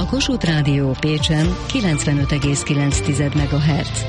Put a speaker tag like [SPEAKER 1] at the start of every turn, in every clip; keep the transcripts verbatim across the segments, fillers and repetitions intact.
[SPEAKER 1] Kossuth Rádió Pécsen kilencvenöt egész kilenc megahertz.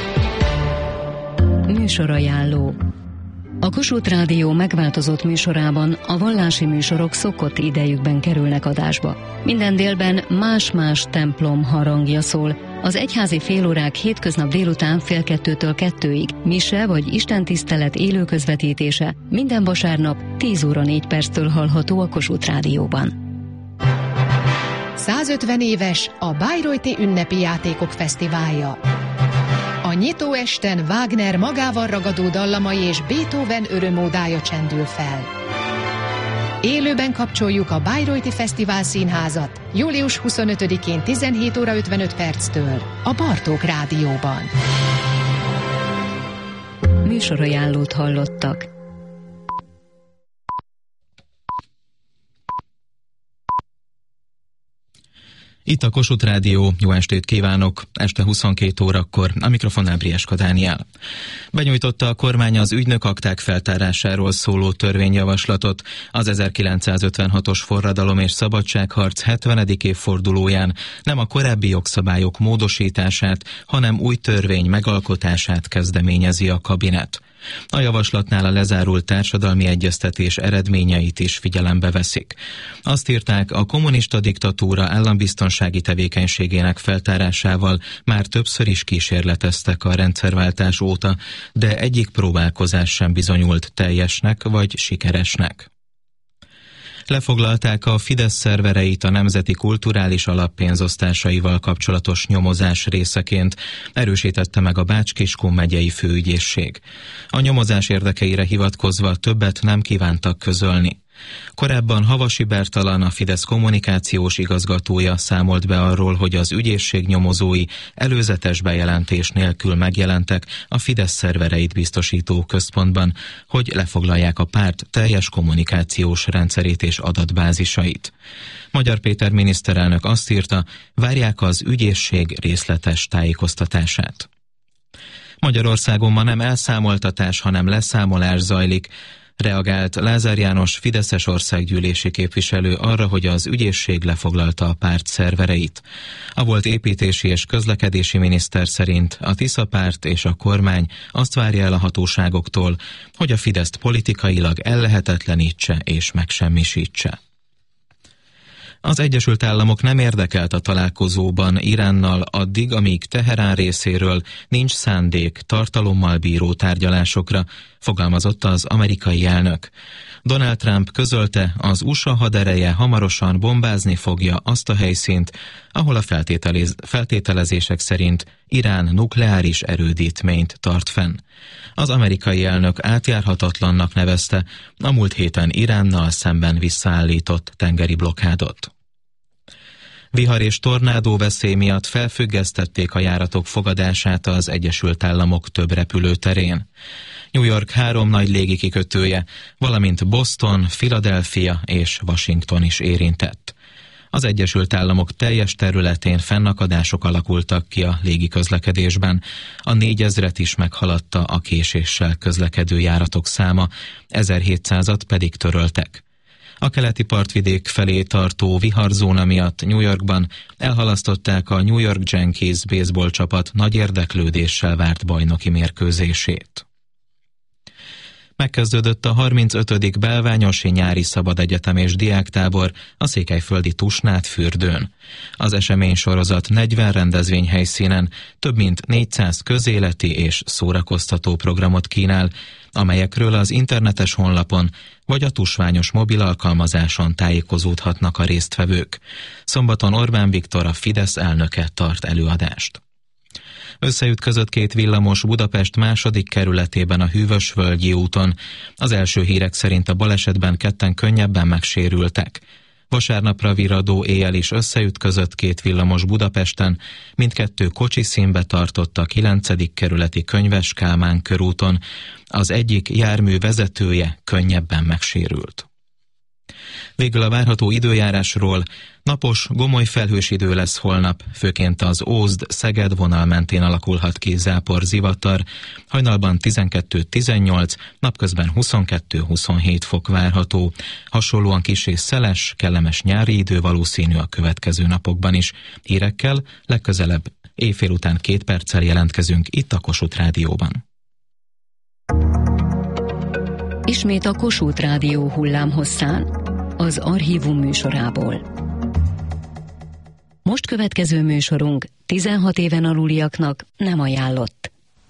[SPEAKER 1] Műsorajánló. A Kossuth Rádió megváltozott műsorában a vallási műsorok szokott idejükben kerülnek adásba. Minden délben más-más templom harangja szól. Az egyházi félórák hétköznap délután fél kettőtől kettőig, mise vagy istentisztelet élő közvetítése minden vasárnap tíz óra négy perctől hallható a Kossuth Rádióban.
[SPEAKER 2] százötven éves a Bayreuthi Ünnepi Játékok Fesztiválja. A nyitó esten Wagner magával ragadó dallamai és Beethoven örömódája csendül fel. Élőben kapcsoljuk a Bayreuthi Fesztivál Színházat július huszonötödikén tizenhét óra ötvenöt perctől a Bartók Rádióban.
[SPEAKER 1] Műsorajánlót hallottak.
[SPEAKER 3] Itt a Kossuth Rádió, jó estét kívánok, este huszonkét órakor, a mikrofonnál Brieska Dániel. Benyújtotta a kormány az ügynökakták feltárásáról szóló törvényjavaslatot az ezerkilencszázötvenhatos forradalom és szabadságharc hetvenedik évfordulóján nem a korábbi jogszabályok módosítását, hanem új törvény megalkotását kezdeményezi a kabinet. A javaslatnál a lezárult társadalmi egyeztetés eredményeit is figyelembe veszik. Azt írták, a kommunista diktatúra állambiztonsági tevékenységének feltárásával már többször is kísérleteztek a rendszerváltás óta, de egyik próbálkozás sem bizonyult teljesnek vagy sikeresnek. Lefoglalták a Fidesz szervereit a Nemzeti Kulturális Alap pénzosztásaival kapcsolatos nyomozás részeként, erősítette meg a Bács-Kiskun megyei főügyészség. A nyomozás érdekeire hivatkozva többet nem kívántak közölni. Korábban Havasi Bertalan, a Fidesz kommunikációs igazgatója számolt be arról, hogy az ügyészség nyomozói előzetes bejelentés nélkül megjelentek a Fidesz szervereit biztosító központban, hogy lefoglalják a párt teljes kommunikációs rendszerét és adatbázisait. Magyar Péter miniszterelnök azt írta, várják az ügyészség részletes tájékoztatását. Magyarországon ma nem elszámoltatás, hanem leszámolás zajlik, reagált Lázár János fideszes országgyűlési képviselő arra, hogy az ügyészség lefoglalta a párt szervereit. A volt építési és közlekedési miniszter szerint a Tisza párt és a kormány azt várja el a hatóságoktól, hogy a Fideszt politikailag ellehetetlenítse és megsemmisítse. Az Egyesült Államok nem érdekelt a találkozóban Iránnal addig, amíg Teherán részéről nincs szándék tartalommal bíró tárgyalásokra, fogalmazott az amerikai elnök. Donald Trump közölte, az u es á hadereje hamarosan bombázni fogja azt a helyszínt, ahol a feltételez- feltételezések szerint Irán nukleáris erődítményt tart fenn. Az amerikai elnök átjárhatatlannak nevezte a múlt héten Iránnal szemben visszaállított tengeri blokkádot. Vihar és tornádó veszély miatt felfüggesztették a járatok fogadását az Egyesült Államok több repülőterén. New York három nagy légikikötője, valamint Boston, Philadelphia és Washington is érintett. Az Egyesült Államok teljes területén fennakadások alakultak ki a légiközlekedésben. A négyezret is meghaladta a késéssel közlekedő járatok száma, ezerhétszázat pedig töröltek. A keleti partvidék felé tartó viharzóna miatt New Yorkban elhalasztották a New York Yankees baseball csapat nagy érdeklődéssel várt bajnoki mérkőzését. Megkezdődött a harmincötödik belványosi nyári szabadegyetem és diáktábor a székelyföldi Tusnádfürdőn. Az eseménysorozat negyven rendezvényhelyszínen több mint négyszáz közéleti és szórakoztató programot kínál, amelyekről az internetes honlapon vagy a tusványos mobil alkalmazáson tájékozódhatnak a résztvevők. Szombaton Orbán Viktor, a Fidesz elnöke tart előadást. Összeütközött két villamos Budapest második kerületében a Hűvösvölgyi úton. Az első hírek szerint a balesetben ketten könnyebben megsérültek. Vasárnapra virradó éjjel is összeütközött két villamos Budapesten, mindkettő kocsiszínbe tartott a kilencedik kerületi Könyves Kálmán körúton. Az egyik jármű vezetője könnyebben megsérült. Végül a várható időjárásról: napos, gomoly felhős idő lesz holnap, főként az Ózd-Szeged vonal mentén alakulhat ki zápor, zivatar, hajnalban tizenkettő-tizennyolc, napközben huszonkettő-huszonhét fok várható. Hasonlóan kis és szeles, kellemes nyári idő valószínű a következő napokban is. Hírekkel legközelebb éjfél után két perccel jelentkezünk itt a Kossuth Rádióban.
[SPEAKER 1] Ismét a Kossuth Rádió hullámhosszán, az Archívum műsorából. Most következő műsorunk tizenhat éven aluliaknak nem ajánlott.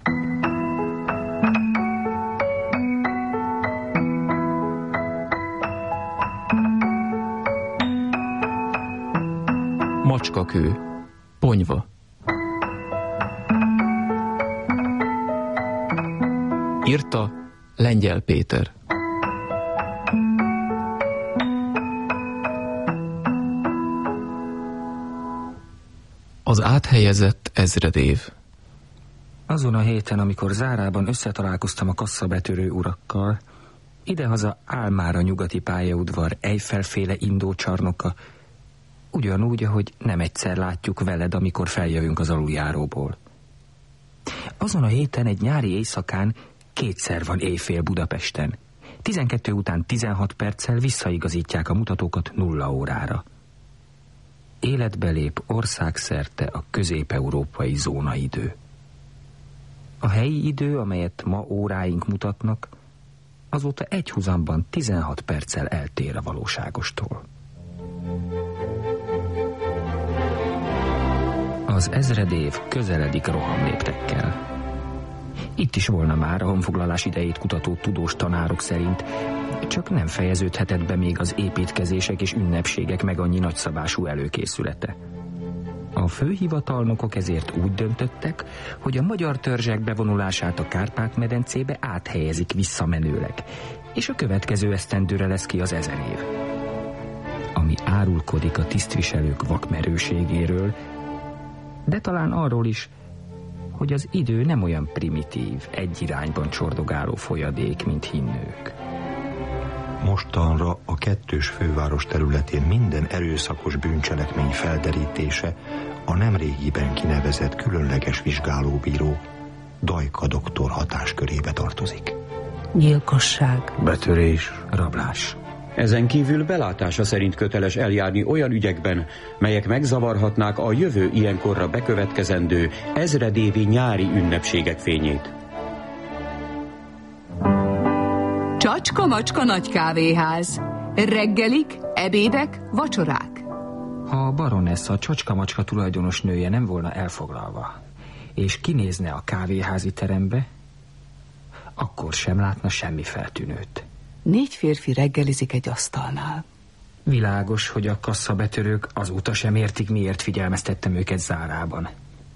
[SPEAKER 4] Macskakő, Ponyva. Írta Lengyel Péter. Az áthelyezett ezredév.
[SPEAKER 5] Azon a héten, amikor Zárában összetalálkoztam a kasszabetörő urakkal, idehaza álmára nyugati pályaudvar, Eiffel-féle indócsarnoka, ugyanúgy, ahogy nem egyszer látjuk veled, amikor feljövünk az aluljáróból. Azon a héten egy nyári éjszakán kétszer van éjfél Budapesten. tizenkettő után tizenhat perccel visszaigazítják a mutatókat nulla órára. Életbe lép országszerte a közép-európai zónaidő. A helyi idő, amelyet ma óráink mutatnak, azóta egyhuzamban tizenhat perccel eltér a valóságostól. Az ezredév közeledik rohamléptekkel. Itt is volna már a honfoglalás idejét kutató tudós tanárok szerint, csak nem fejeződhetett be még az építkezések és ünnepségek meg annyi nagyszabású előkészülete. A főhivatalnokok ezért úgy döntöttek, hogy a magyar törzsek bevonulását a Kárpát-medencébe áthelyezik visszamenőleg, és a következő esztendőre lesz ki az ezer év. Ami árulkodik a tisztviselők vakmerőségéről, de talán arról is, hogy az idő nem olyan primitív, egy irányban csordogáló folyadék, mint hinnők.
[SPEAKER 6] Mostanra a kettős főváros területén minden erőszakos bűncselekmény felderítése a nemrégiben kinevezett különleges vizsgálóbíró, Dajka doktor hatáskörébe tartozik.
[SPEAKER 7] Gyilkosság,
[SPEAKER 8] betörés,
[SPEAKER 5] rablás.
[SPEAKER 8] Ezen kívül belátása szerint köteles eljárni olyan ügyekben, melyek megzavarhatnák a jövő ilyenkorra bekövetkezendő ezredévi nyári ünnepségek fényét.
[SPEAKER 7] Csacska-macska nagy kávéház. Reggelik, ebédek, vacsorák.
[SPEAKER 5] Ha a baronessa, a csacska-macska tulajdonos nője nem volna elfoglalva, és kinézne a kávéházi terembe, akkor sem látna semmi feltűnőt.
[SPEAKER 7] Négy férfi reggelizik egy asztalnál.
[SPEAKER 5] Világos, hogy a kasszabetörők azóta sem értik, miért figyelmeztettem őket Zárában.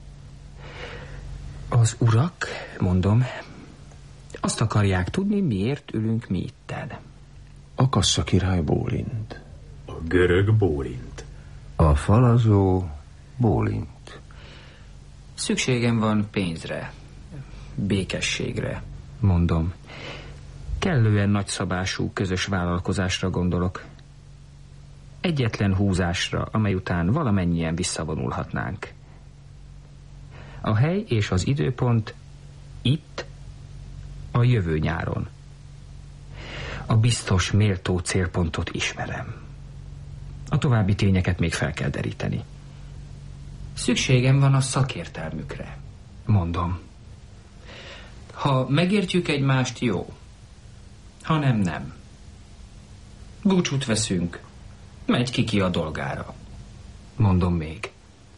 [SPEAKER 5] Az urak, mondom, azt akarják tudni, miért ülünk mi itten.
[SPEAKER 8] A kasszakirály bólint.
[SPEAKER 9] A görög bólint.
[SPEAKER 10] A falazó bólint.
[SPEAKER 5] Szükségem van pénzre, békességre, mondom. Kellően nagyszabású közös vállalkozásra gondolok. Egyetlen húzásra, amely után valamennyien visszavonulhatnánk. A hely és az időpont itt, a jövő nyáron. A biztos, méltó célpontot ismerem. A további tényeket még fel kell deríteni. Szükségem van a szakértelmükre, mondom. Ha megértjük egymást, jó. Ha nem, nem. Búcsút veszünk. Megy ki ki a dolgára. Mondom még.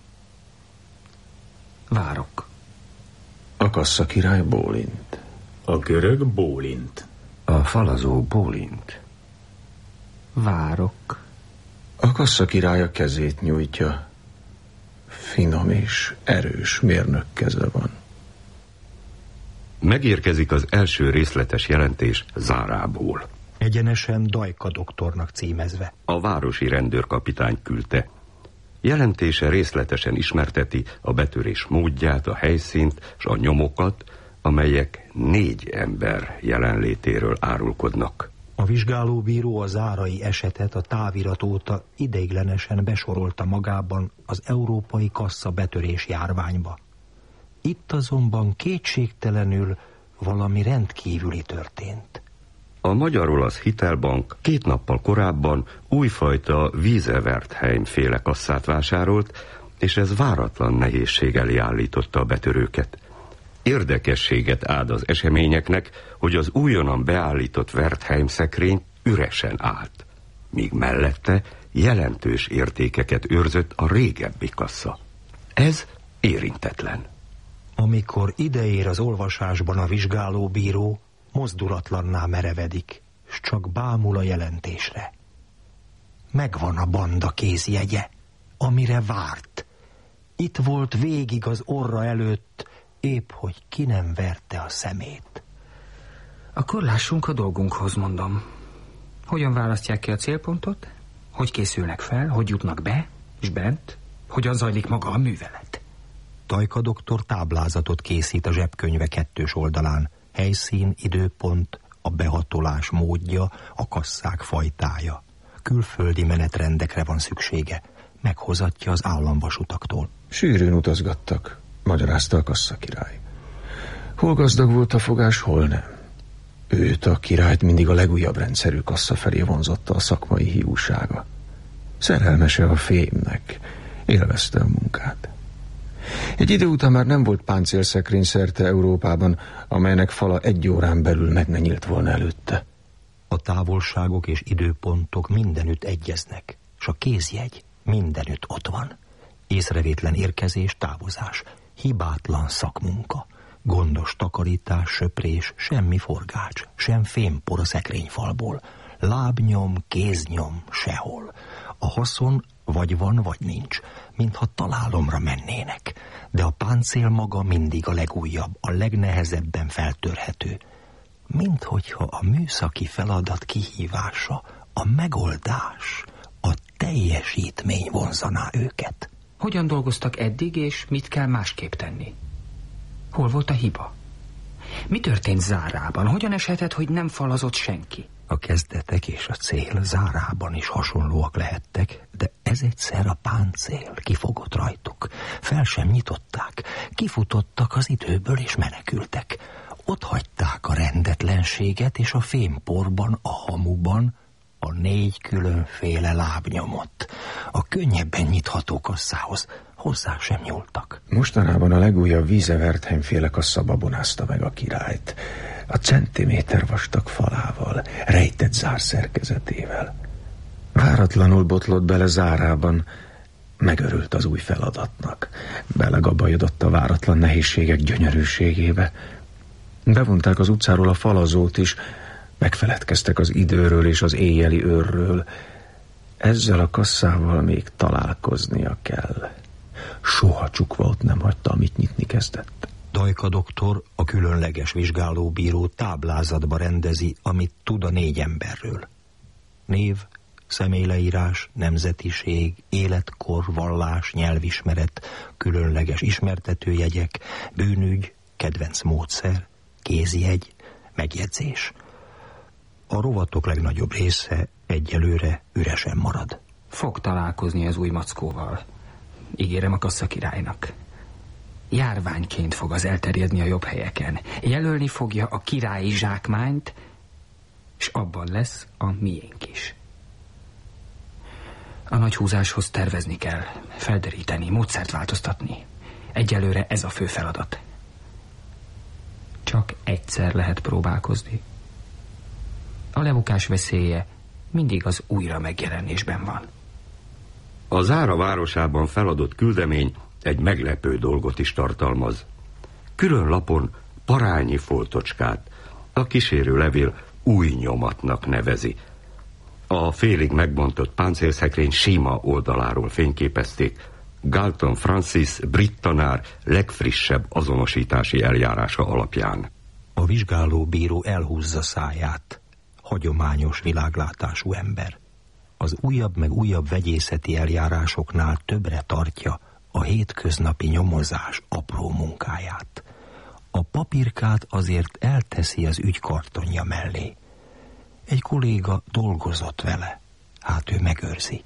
[SPEAKER 5] Várok.
[SPEAKER 8] A kasszakirály bólint.
[SPEAKER 9] A görög bólint.
[SPEAKER 10] A falazó bólint.
[SPEAKER 5] Várok.
[SPEAKER 8] A kasszakirály a kezét nyújtja. Finom és erős mérnök keze van.
[SPEAKER 11] Megérkezik az első részletes jelentés Zárából.
[SPEAKER 6] Egyenesen Dajka doktornak címezve.
[SPEAKER 11] A városi rendőrkapitány küldte. Jelentése részletesen ismerteti a betörés módját, a helyszínt és a nyomokat, amelyek négy ember jelenlétéről árulkodnak.
[SPEAKER 6] A vizsgálóbíró a zárai esetet a távirat óta ideiglenesen besorolta magában az európai kassa betörés járványba. Itt azonban kétségtelenül valami rendkívüli történt.
[SPEAKER 11] A Magyar-Olasz Hitelbank két nappal korábban újfajta Wiesewertheim féle kasszát vásárolt, és ez váratlan nehézség elé állította a betörőket. Érdekességet ad az eseményeknek, hogy az újonnan beállított Wertheim szekrény üresen állt, míg mellette jelentős értékeket őrzött a régebbi kassa. Ez érintetlen.
[SPEAKER 6] Amikor ideér az olvasásban a vizsgálóbíró, mozdulatlanná merevedik, s csak bámul a jelentésre. Megvan a banda kézjegye, amire várt. Itt volt végig az orra előtt, épp hogy ki nem verte a szemét.
[SPEAKER 5] Akkor lássunk a dolgunkhoz, mondom. Hogyan választják ki a célpontot? Hogy készülnek fel? Hogy jutnak be? És bent? Hogyan zajlik maga a művelet?
[SPEAKER 6] Tajka doktor táblázatot készít a zsebkönyve kettős oldalán. Helyszín, időpont, a behatolás módja, a kasszák fajtája. Külföldi menetrendekre van szüksége. Meghozatja az államvasutaktól.
[SPEAKER 12] Sűrűn utazgattak, magyarázta a kasszakirály. Hol gazdag volt a fogás, hol nem. Őt, a királyt mindig a legújabb rendszerű kassa felé vonzotta a szakmai hiúsága. Szerelmese a fémnek, élvezte a munkát. Egy idő után már nem volt páncélszekrény szerte Európában, amelynek fala egy órán belül meg ne nyílt volna előtte.
[SPEAKER 6] A távolságok és időpontok mindenütt egyeznek, s a kézjegy mindenütt ott van. Észrevétlen érkezés, távozás, hibátlan szakmunka, gondos takarítás, söprés, semmi forgács, sem fémpor a szekrényfalból, lábnyom, kéznyom, sehol. A haszon vagy van, vagy nincs, mintha találomra mennének, de a páncél maga mindig a legújabb, a legnehezebben feltörhető. Minthogyha a műszaki feladat kihívása, a megoldás, a teljesítmény vonzaná őket.
[SPEAKER 5] Hogyan dolgoztak eddig, és mit kell másképp tenni? Hol volt a hiba? Mi történt Zárában? Hogyan eshetett, hogy nem falazott senki?
[SPEAKER 6] A kezdetek és a cél Zárában is hasonlóak lehettek, de ez egyszer a páncél kifogott rajtuk. Fel sem nyitották, kifutottak az időből és menekültek. Ott hagyták a rendetlenséget, és a fémporban, a hamuban a négy különféle lábnyomot. A könnyebben nyitható kasszához hozzá sem nyúltak.
[SPEAKER 12] Mostanában a legújabb Wiesewertheim féle kassa babonázta meg a királyt. A centiméter vastag falával, rejtett zárszerkezetével. Váratlanul botlott bele Zárában, megörült az új feladatnak. Belegabajodott a váratlan nehézségek gyönyörűségébe. Bevonták az utcáról a falazót is, megfeledkeztek az időről és az éjjeli őrről. Ezzel a kasszával még találkoznia kell. Soha csukva ott nem hagyta, amit nyitni kezdett.
[SPEAKER 6] Tajka doktor, a különleges vizsgálóbíró táblázatba rendezi, amit tud a négy emberről. Név, személyleírás, nemzetiség, életkor, vallás, nyelvismeret, különleges ismertetőjegyek, bűnügy, kedvenc módszer, kézjegy, megjegyzés. A rovatok legnagyobb része egyelőre üresen marad.
[SPEAKER 5] Fog találkozni az új mackóval. Ígérem a kasszakirálynak. Járványként fog az elterjedni a jobb helyeken. Jelölni fogja a királyi zsákmányt, és abban lesz a miénk is. A nagy húzáshoz tervezni kell, felderíteni, módszert változtatni. Egyelőre ez a fő feladat. Csak egyszer lehet próbálkozni. A lebukás veszélye mindig az újra megjelenésben van.
[SPEAKER 11] A Zára városában feladott küldemény egy meglepő dolgot is tartalmaz. Külön lapon parányi foltocskát a kísérő levél új nyomatnak nevezi. A félig megbontott páncélszekrény sima oldaláról fényképezték Galton Francis brit tanár legfrissebb azonosítási eljárása alapján.
[SPEAKER 6] A vizsgálóbíró elhúzza száját. Hagyományos világlátású ember. Az újabb meg újabb vegyészeti eljárásoknál többre tartja a hétköznapi nyomozás apró munkáját. A papírkát azért elteszi az ügy kartonja mellé. Egy kolléga dolgozott vele. Hát ő megőrzi.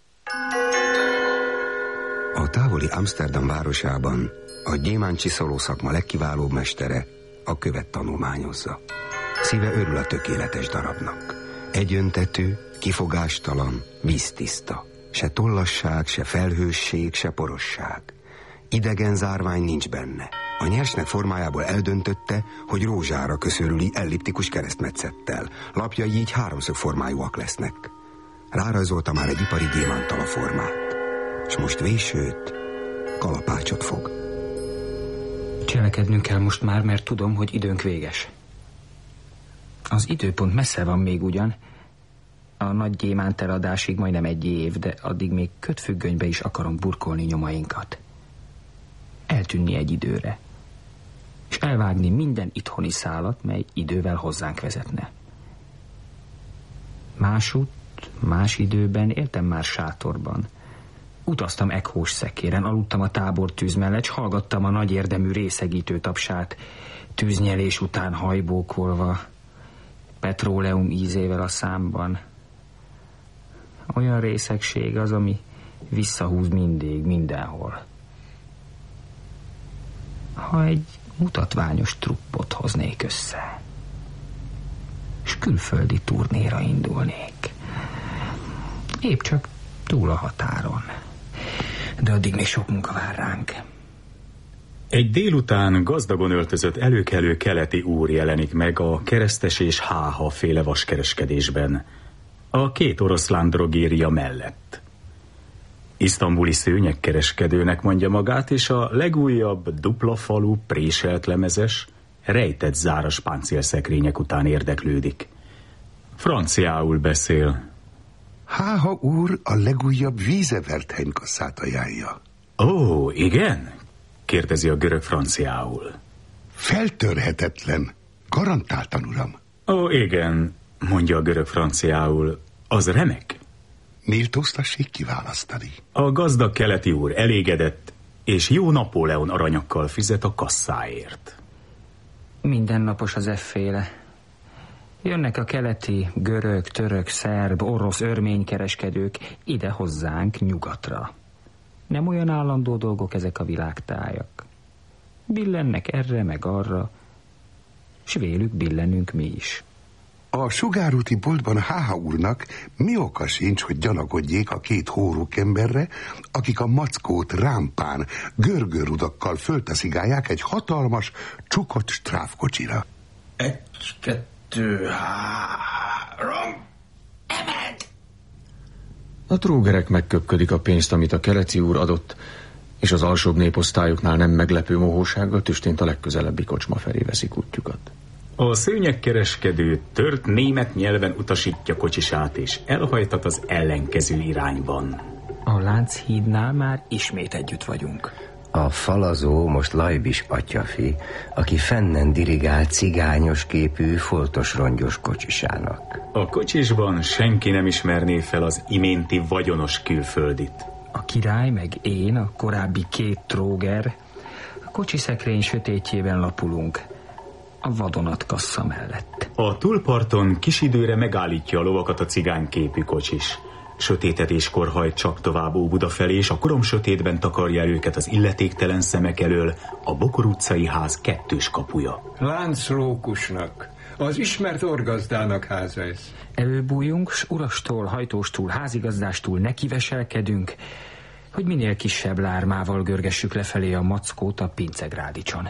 [SPEAKER 13] A távoli Amsterdam városában a gyémántcsiszoló szakma legkiválóbb mestere a követ tanulmányozza. Szíve örül a tökéletes darabnak. Egyöntetű, kifogástalan, víztiszta. Se tollasság, se felhősség, se porosság. Idegen zárvány nincs benne. A nyersnek formájából eldöntötte, hogy rózsára köszörüli elliptikus keresztmetszettel. Lapjai így háromszög formájúak lesznek. Rárajzolta már egy ipari gyémántal a formát. És most vésőt, kalapácsot fog.
[SPEAKER 5] Cselekednünk kell most már, mert tudom, hogy időnk véges. Az időpont messze van még ugyan. A nagy gyémánt eladásig majdnem egy év, de addig még kötfüggönybe is akarom burkolni nyomainkat. Eltűnni egy időre. És elvágni minden itthoni szálat, mely idővel hozzánk vezetne. Másút, más időben éltem már sátorban. Utaztam ekhós szekéren, aludtam a tábortűz mellett, s hallgattam a nagy érdemű részegítő tapsát, tűznyelés után hajbókolva, petróleum ízével a számban. Olyan részegség az, ami visszahúz mindig, mindenhol. Ha egy mutatványos truppot hoznék össze, s külföldi turnéra indulnék, épp csak túl a határon. De addig még sok munka vár ránk.
[SPEAKER 9] Egy délután gazdagon öltözött előkelő keleti úr jelenik meg a Keresztes és Háha féle vaskereskedésben, a két oroszlán drogéria mellett. Isztambuli szőnyegkereskedőnek mondja magát, és a legújabb dupla falu préselt lemezes, rejtett záras páncélszekrények után érdeklődik. Franciául beszél.
[SPEAKER 14] Háha úr a legújabb Wiesewertheim kasszát ajánlja.
[SPEAKER 9] Ó, igen? Kérdezi a görög franciául.
[SPEAKER 14] Feltörhetetlen. Garantáltan, uram.
[SPEAKER 9] Ó, igen, mondja a görög franciául. Az remek.
[SPEAKER 14] Méltóztassék kiválasztani.
[SPEAKER 9] A gazdag keleti úr elégedett, és jó Napóleon aranyakkal fizet a kasszáért.
[SPEAKER 5] Mindennapos az efféle. Jönnek a keleti, görög, török, szerb, orosz, örmény kereskedők ide hozzánk nyugatra. Nem olyan állandó dolgok ezek a világtájak. Billennek erre meg arra, s vélük billenünk mi is.
[SPEAKER 14] A sugárúti boltban Háha úrnak mi oka sincs, hogy gyanakodjék a két hóruk emberre, akik a mackót rámpán, görgőrudakkal föltaszigálják egy hatalmas, csukott stráfkocsira.
[SPEAKER 12] Egy, kettő, három, emeld! A trógerek megköpködik a pénzt, amit a keleti úr adott, és az alsóbb néposztályoknál nem meglepő mohósággal tüstént a legközelebbi kocsma felé veszik útjukat.
[SPEAKER 9] A szőnyegkereskedő tört német nyelven utasítja kocsisát, és elhajtat az ellenkező irányban.
[SPEAKER 5] A Lánchídnál már ismét együtt vagyunk.
[SPEAKER 10] A falazó most Lajbis atyafi, aki fennen dirigál cigányos képű, foltos rongyos kocsisának.
[SPEAKER 9] A kocsisban senki nem ismerné fel az iménti vagyonos külföldit.
[SPEAKER 5] A király meg én, a korábbi két tróger, a kocsiszekrény sötétjében lapulunk, a vadonatkassa mellett.
[SPEAKER 9] A túlparton kis időre megállítja a lovakat a cigányképű kocsis. Sötétedéskor hajt csak tovább Óbuda felé, és a korom sötétben takarja el őket az illetéktelen szemek elől a Bokor utcai ház kettős kapuja.
[SPEAKER 15] Lánclókusnak, az ismert orgazdának háza ez.
[SPEAKER 5] Előbújunk, s urastól, hajtóstól, házigazdástól nekiveselkedünk, hogy minél kisebb lármával görgessük lefelé a mackót a Pincegrádicsson.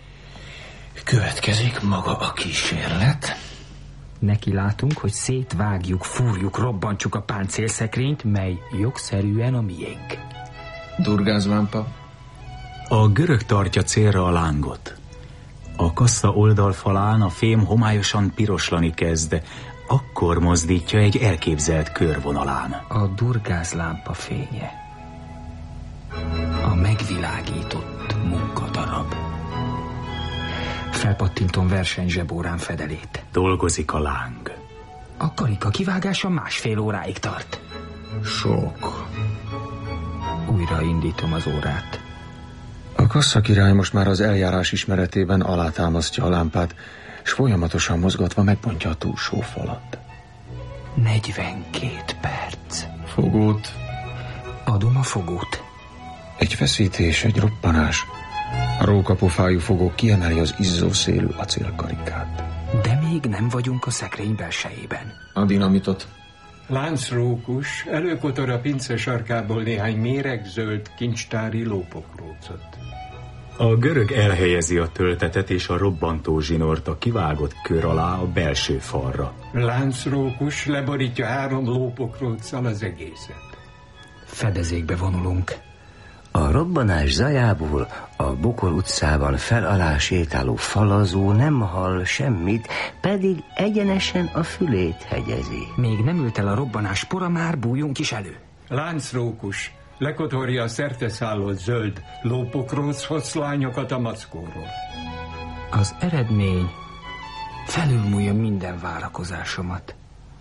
[SPEAKER 12] Következik maga a kísérlet.
[SPEAKER 5] Neki látunk, hogy szétvágjuk, fúrjuk, robbantsuk a páncélszekrényt, mely jogszerűen a miénk.
[SPEAKER 12] Durgázvámpa.
[SPEAKER 9] A görög tartja célra a lángot. A kassa oldalfalán a fém homályosan piroslani kezd, akkor mozdítja egy elképzelt körvonalán.
[SPEAKER 5] A durgázlámpa fénye. A megvilágított munkadarab. Felpattintom versenyzsebórán fedelét.
[SPEAKER 9] Dolgozik a láng.
[SPEAKER 5] A karika kivágása másfél óráig tart.
[SPEAKER 12] Sok.
[SPEAKER 5] Újra indítom az órát.
[SPEAKER 12] A kasszakirály most már az eljárás ismeretében alátámasztja a lámpát, és folyamatosan mozgatva megbontja a túlsó falat.
[SPEAKER 5] Negyvenkét perc.
[SPEAKER 12] Fogót.
[SPEAKER 5] Adom a fogót.
[SPEAKER 12] Egy feszítés, egy roppanás. A rókapofájú fogó kiemeli az izzó szélű acélkarikát.
[SPEAKER 5] De még nem vagyunk a szekrény belsejében.
[SPEAKER 12] A dinamitot.
[SPEAKER 15] Láncrókus előkotor a pince sarkából néhány méregzöld kincstári lópokrócot.
[SPEAKER 9] A görög elhelyezi a töltetet és a robbantó zsinort a kivágott kör alá a belső falra.
[SPEAKER 15] Láncrókus leborítja három lópokróccal az egészet.
[SPEAKER 5] Fedezékbe vonulunk.
[SPEAKER 10] A robbanás zajából a Bokor utcában fel-alá sétáló falazó nem hall semmit, pedig egyenesen a fülét hegyezi.
[SPEAKER 5] Még nem ült el a robbanás pora, már bújjunk is elő.
[SPEAKER 15] Láncrókus lekotorja a szerteszállott zöld lópokróc foszlányokat a mackóról.
[SPEAKER 5] Az eredmény felülmúlja minden várakozásomat.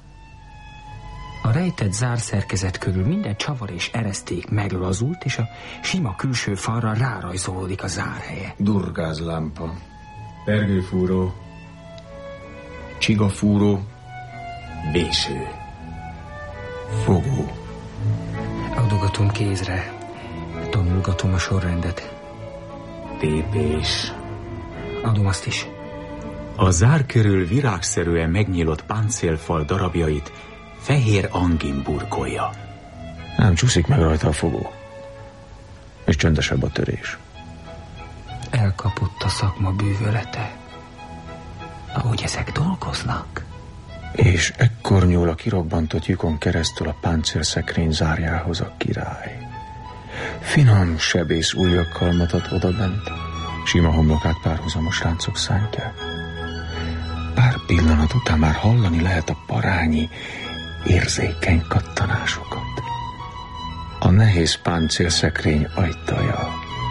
[SPEAKER 5] A rejtett zárszerkezet körül minden csavar és ereszték meglazult, és a sima külső falra rárajzolódik a zárhelye.
[SPEAKER 12] Durgázlámpa.
[SPEAKER 9] Pergőfúró.
[SPEAKER 12] Csigafúró.
[SPEAKER 9] Véső.
[SPEAKER 12] Fogó.
[SPEAKER 5] Adogatom kézre, tanulgatom a sorrendet.
[SPEAKER 9] Tépés.
[SPEAKER 5] Adom azt is.
[SPEAKER 9] A zár körül virágszerűen megnyílott páncélfal darabjait fehér angin burkolja.
[SPEAKER 12] Nem csúszik meg rajta a fogó. És csöndesebb a törés.
[SPEAKER 5] Elkapott a szakma bűvölete. Ahogy ezek dolgoznak.
[SPEAKER 12] És ekkor nyúl a kirobbantott lyukon keresztül a páncélszekrény zárjához a király. Finom sebész ujjakkal matat odabent, sima homlokát párhuzamos láncok szántják. Pár pillanat után már hallani lehet a parányi, érzékeny kattanásokat. A nehéz páncélszekrény ajtaja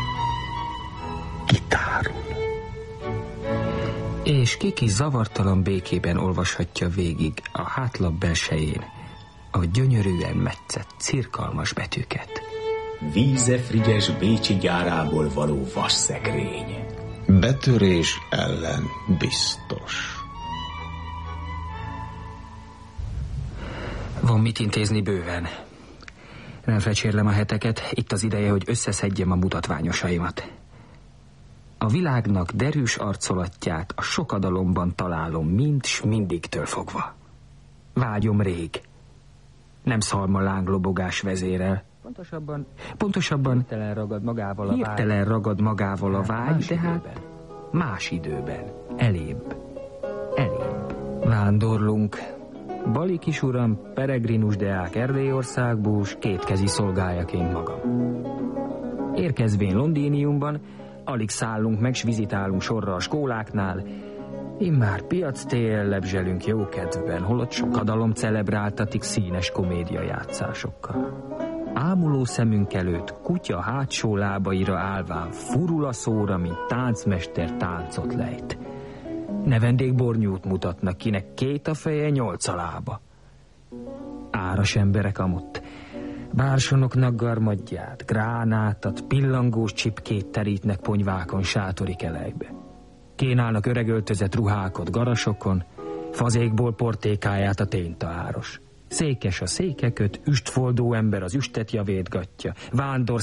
[SPEAKER 12] kitárul.
[SPEAKER 5] És Kiki zavartalan békében olvashatja végig a hátlap belsején a gyönyörűen metszett, cirkalmas betűket.
[SPEAKER 9] Víze Frigyes bécsi gyárából való vasszekrény.
[SPEAKER 12] Betörés ellen biztos.
[SPEAKER 5] Van mit intézni bőven. Nem fecsérlem a heteket, itt az ideje, hogy összeszedjem a mutatványosaimat. A világnak derűs arcolatját a sokadalomban találom mind s mindigtől fogva. Vágyom rég. Nem szalma lánglobogás vezérel. Pontosabban, pontosabban hirtelen ragad magával a vágy, hirtelen ragad magával a vágy, de hát más időben, elébb, elébb. Vándorlunk. Bali kisuram, peregrinus deák Erdélyországból, s kétkezi szolgájaként magam. Érkezvén Londiniumban, alig szállunk meg, s vizitálunk sorra a skóláknál. Immár piactél lebzselünk jókedvben, holott sokadalom celebráltatik színes komédia játszásokkal. Ámuló szemünk előtt kutya hátsó lábaira állván furul a szóra, mint táncmester táncot lejt. Nevendékbornyút mutatnak, kinek két a feje, nyolc a lába. Áras emberek amott. Bársonoknak garmadját, gránátat, pillangós csipkét terítnek ponyvákon sátori kelejbe. Kénálnak öregöltözett ruhákot garasokon, fazékból portékáját a ténta áros. Székes a székeköt, üstfoldó ember az üstet javétgatja, vándor